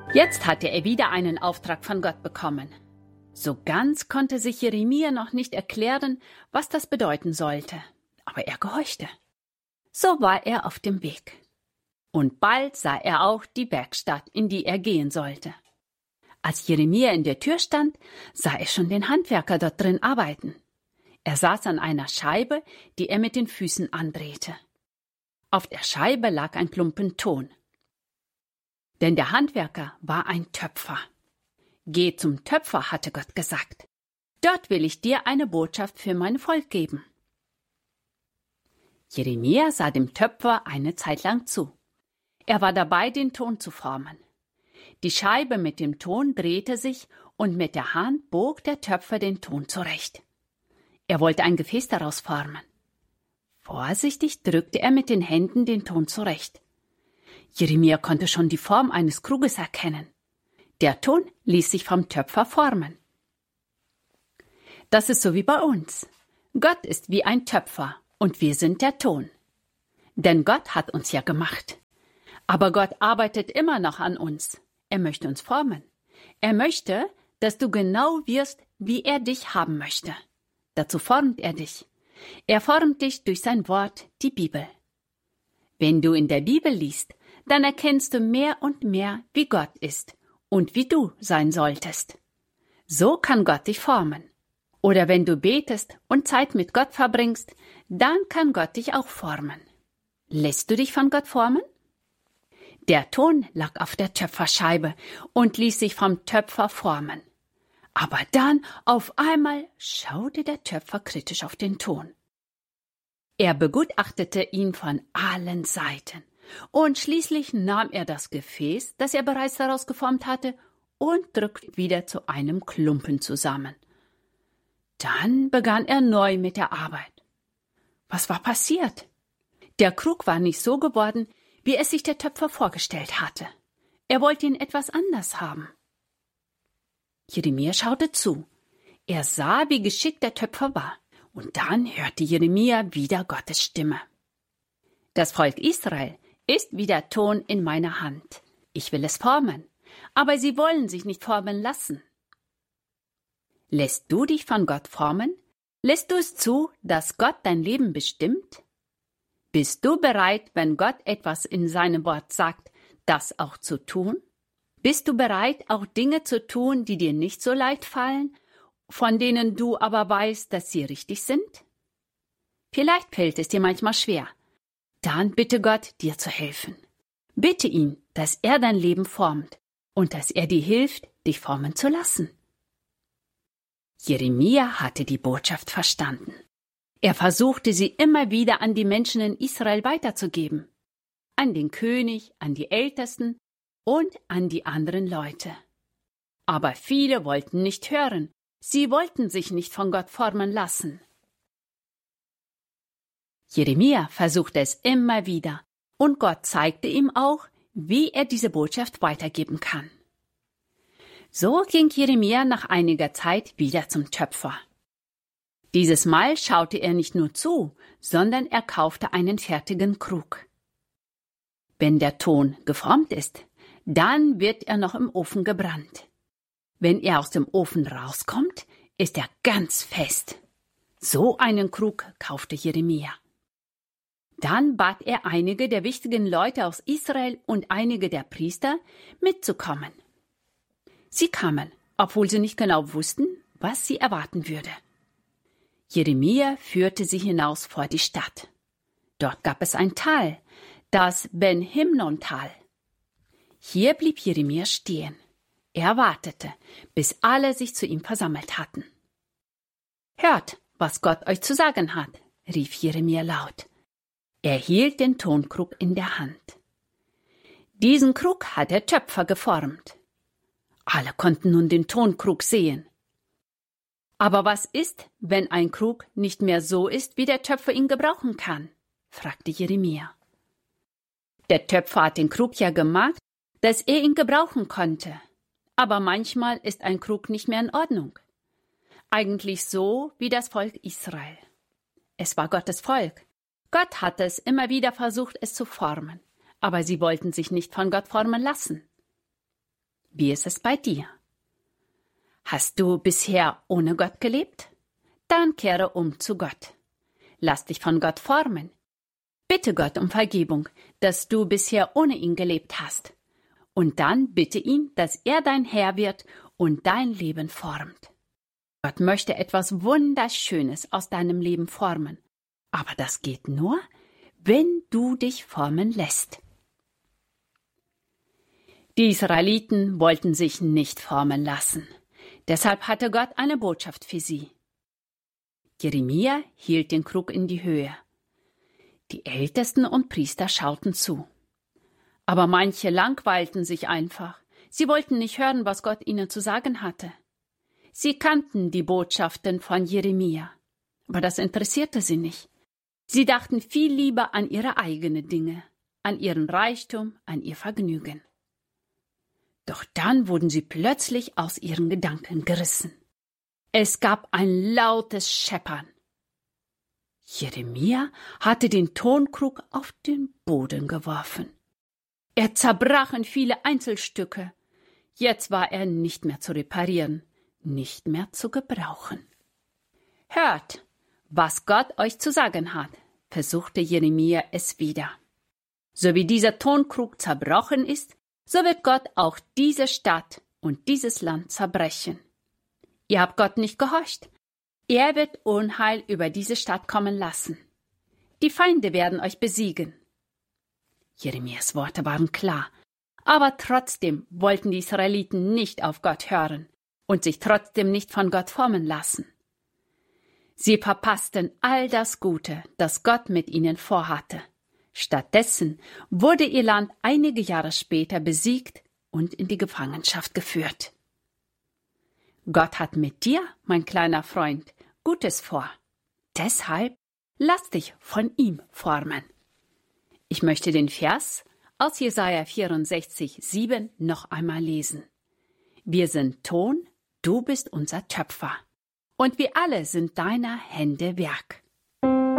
Jetzt hatte er wieder einen Auftrag von Gott bekommen. So ganz konnte sich Jeremia noch nicht erklären, was das bedeuten sollte, aber er gehorchte. So war er auf dem Weg. Und bald sah er auch die Werkstatt, in die er gehen sollte. Als Jeremia in der Tür stand, sah er schon den Handwerker dort drin arbeiten. Er saß an einer Scheibe, die er mit den Füßen andrehte. Auf der Scheibe lag ein Klumpen Ton. Denn der Handwerker war ein Töpfer. Geh zum Töpfer, hatte Gott gesagt. Dort will ich dir eine Botschaft für mein Volk geben. Jeremia sah dem Töpfer eine Zeit lang zu. Er war dabei, den Ton zu formen. Die Scheibe mit dem Ton drehte sich und mit der Hand bog der Töpfer den Ton zurecht. Er wollte ein Gefäß daraus formen. Vorsichtig drückte er mit den Händen den Ton zurecht. Jeremia konnte schon die Form eines Kruges erkennen. Der Ton ließ sich vom Töpfer formen. Das ist so wie bei uns. Gott ist wie ein Töpfer und wir sind der Ton. Denn Gott hat uns ja gemacht. Aber Gott arbeitet immer noch an uns. Er möchte uns formen. Er möchte, dass du genau wirst, wie er dich haben möchte. Dazu formt er dich. Er formt dich durch sein Wort, die Bibel. Wenn du in der Bibel liest, dann erkennst du mehr und mehr, wie Gott ist und wie du sein solltest. So kann Gott dich formen. Oder wenn du betest und Zeit mit Gott verbringst, dann kann Gott dich auch formen. Lässt du dich von Gott formen? Der Ton lag auf der Töpferscheibe und ließ sich vom Töpfer formen. Aber dann auf einmal schaute der Töpfer kritisch auf den Ton. Er begutachtete ihn von allen Seiten und schließlich nahm er das Gefäß, das er bereits daraus geformt hatte, und drückte wieder zu einem Klumpen zusammen. Dann begann er neu mit der Arbeit. Was war passiert? Der Krug war nicht so geworden, wie es sich der Töpfer vorgestellt hatte. Er wollte ihn etwas anders haben. Jeremia schaute zu. Er sah, wie geschickt der Töpfer war. Und dann hörte Jeremia wieder Gottes Stimme. Das Volk Israel ist wie der Ton in meiner Hand. Ich will es formen, aber sie wollen sich nicht formen lassen. Lässt du dich von Gott formen? Lässt du es zu, dass Gott dein Leben bestimmt? Bist du bereit, wenn Gott etwas in seinem Wort sagt, das auch zu tun? Bist du bereit, auch Dinge zu tun, die dir nicht so leicht fallen, von denen du aber weißt, dass sie richtig sind? Vielleicht fällt es dir manchmal schwer. Dann bitte Gott, dir zu helfen. Bitte ihn, dass er dein Leben formt und dass er dir hilft, dich formen zu lassen. Jeremia hatte die Botschaft verstanden. Er versuchte sie immer wieder an die Menschen in Israel weiterzugeben. An den König, an die Ältesten und an die anderen Leute. Aber viele wollten nicht hören. Sie wollten sich nicht von Gott formen lassen. Jeremia versuchte es immer wieder und Gott zeigte ihm auch, wie er diese Botschaft weitergeben kann. So ging Jeremia nach einiger Zeit wieder zum Töpfer. Dieses Mal schaute er nicht nur zu, sondern er kaufte einen fertigen Krug. Wenn der Ton geformt ist, dann wird er noch im Ofen gebrannt. Wenn er aus dem Ofen rauskommt, ist er ganz fest. So einen Krug kaufte Jeremia. Dann bat er einige der wichtigen Leute aus Israel und einige der Priester, mitzukommen. Sie kamen, obwohl sie nicht genau wussten, was sie erwarten würde. Jeremia führte sie hinaus vor die Stadt. Dort gab es ein Tal, das Ben-Himnon-Tal. Hier blieb Jeremia stehen. Er wartete, bis alle sich zu ihm versammelt hatten. »Hört, was Gott euch zu sagen hat«, rief Jeremia laut. Er hielt den Tonkrug in der Hand. Diesen Krug hat der Töpfer geformt. Alle konnten nun den Tonkrug sehen. »Aber was ist, wenn ein Krug nicht mehr so ist, wie der Töpfer ihn gebrauchen kann?« fragte Jeremia. Der Töpfer hat den Krug ja gemacht, dass er ihn gebrauchen konnte. Aber manchmal ist ein Krug nicht mehr in Ordnung. Eigentlich so wie das Volk Israel. Es war Gottes Volk. Gott hatte es immer wieder versucht, es zu formen. Aber sie wollten sich nicht von Gott formen lassen. Wie ist es bei dir? Hast du bisher ohne Gott gelebt? Dann kehre um zu Gott. Lass dich von Gott formen. Bitte Gott um Vergebung, dass du bisher ohne ihn gelebt hast. Und dann bitte ihn, dass er dein Herr wird und dein Leben formt. Gott möchte etwas Wunderschönes aus deinem Leben formen. Aber das geht nur, wenn du dich formen lässt. Die Israeliten wollten sich nicht formen lassen. Deshalb hatte Gott eine Botschaft für sie. Jeremia hielt den Krug in die Höhe. Die Ältesten und Priester schauten zu. Aber manche langweilten sich einfach. Sie wollten nicht hören, was Gott ihnen zu sagen hatte. Sie kannten die Botschaften von Jeremia, aber das interessierte sie nicht. Sie dachten viel lieber an ihre eigenen Dinge, an ihren Reichtum, an ihr Vergnügen. Doch dann wurden sie plötzlich aus ihren Gedanken gerissen. Es gab ein lautes Scheppern. Jeremia hatte den Tonkrug auf den Boden geworfen. Er zerbrach in viele Einzelstücke. Jetzt war er nicht mehr zu reparieren, nicht mehr zu gebrauchen. Hört, was Gott euch zu sagen hat, versuchte Jeremia es wieder. So wie dieser Tonkrug zerbrochen ist, so wird Gott auch diese Stadt und dieses Land zerbrechen. Ihr habt Gott nicht gehorcht. Er wird Unheil über diese Stadt kommen lassen. Die Feinde werden euch besiegen. Jeremias Worte waren klar, aber trotzdem wollten die Israeliten nicht auf Gott hören und sich trotzdem nicht von Gott formen lassen. Sie verpassten all das Gute, das Gott mit ihnen vorhatte. Stattdessen wurde ihr Land einige Jahre später besiegt und in die Gefangenschaft geführt. Gott hat mit dir, mein kleiner Freund, Gutes vor. Deshalb lass dich von ihm formen. Ich möchte den Vers aus Jesaja 64,7 noch einmal lesen. Wir sind Ton, du bist unser Töpfer, und wir alle sind deiner Hände Werk.